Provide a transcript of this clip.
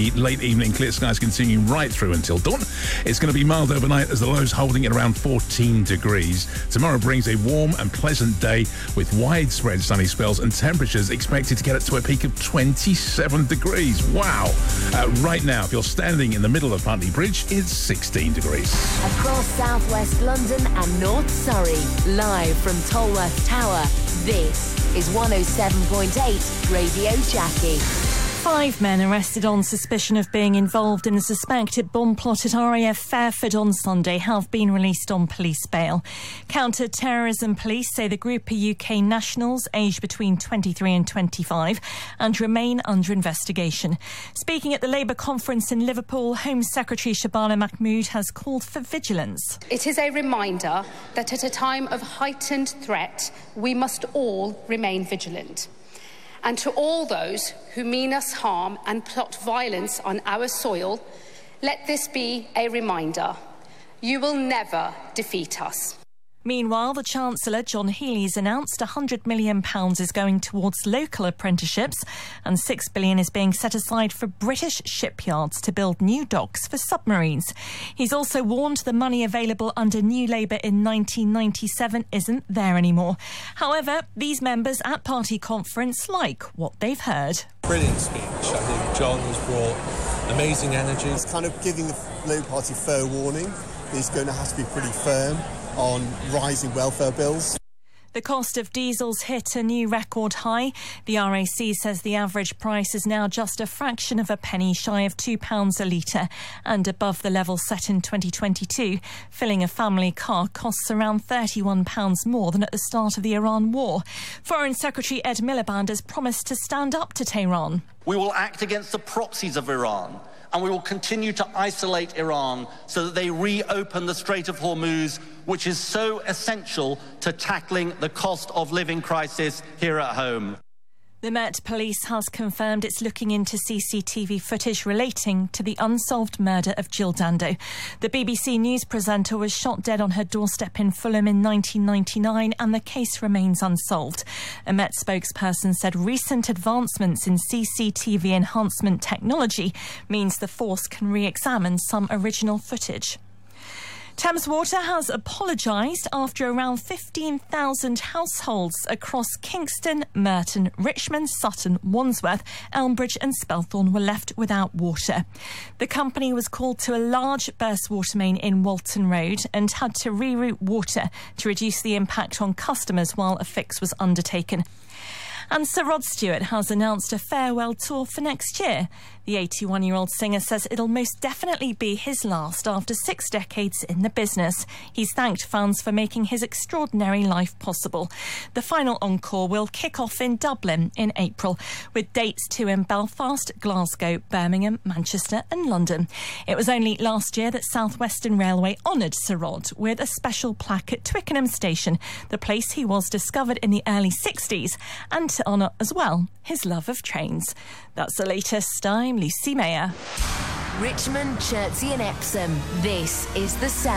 the late evening. Clear skies continuing right through until dawn. It's going to be mild overnight as the lows holding at around 14 degrees. Tomorrow brings a warm and pleasant day with widespread sunny spells and temperatures expected to get up to a peak of 27 degrees. Wow. Right now, if you're standing in the middle of Putney Bridge, it's 16 degrees. Across southwest London and North Surrey, live from Tolworth Tower, this is 107.8 Radio Jackie. 5 men arrested on suspicion of being involved in the suspected bomb plot at RAF Fairford on Sunday have been released on police bail. Counter-terrorism police say the group are UK nationals aged between 23 and 25 and remain under investigation. Speaking at the Labour conference in Liverpool, Home Secretary Shabana Mahmood has called for vigilance. It is a reminder that at a time of heightened threat, we must all remain vigilant. And to all those who mean us harm and plot violence on our soil, let this be a reminder. You will never defeat us. Meanwhile, the Chancellor, John Healey's announced £100 million is going towards local apprenticeships and £6 billion is being set aside for British shipyards to build new docks for submarines. He's also warned the money available under New Labour in 1997 isn't there anymore. However, these members at party conference like what they've heard. Brilliant speech. I think John has brought amazing energy. It's kind of giving the Labour Party fair warning. He's going to have to be pretty firm on rising welfare bills. The cost of diesel's hit a new record high. The RAC says the average price is now just a fraction of a penny shy of £2 a litre and above the level set in 2022. Filling a family car costs around £31 more than at the start of the Iran war. Foreign Secretary Ed Miliband has promised to stand up to Tehran. We will act against the proxies of Iran, and we will continue to isolate Iran so that they reopen the Strait of Hormuz, which is so essential to tackling the cost of living crisis here at home. The Met Police has confirmed it's looking into CCTV footage relating to the unsolved murder of Jill Dando. The BBC News presenter was shot dead on her doorstep in Fulham in 1999 and the case remains unsolved. A Met spokesperson said recent advancements in CCTV enhancement technology means the force can re-examine some original footage. Thames Water has apologised after around 15,000 households across Kingston, Merton, Richmond, Sutton, Wandsworth, Elmbridge and Spelthorne were left without water. The company was called to a large burst water main in Walton Road and had to reroute water to reduce the impact on customers while a fix was undertaken. And Sir Rod Stewart has announced a farewell tour for next year. The 81-year-old singer says it'll most definitely be his last after 6 decades in the business. He's thanked fans for making his extraordinary life possible. The final encore will kick off in Dublin in April, with dates too in Belfast, Glasgow, Birmingham, Manchester and London. It was only last year that South Western Railway honoured Sir Rod with a special plaque at Twickenham Station, the place he was discovered in the early 60s, and to honour as well his love of trains. That's the latest. I'm Lucy Mayer. Richmond, Chertsey and Epsom. This is The Sound.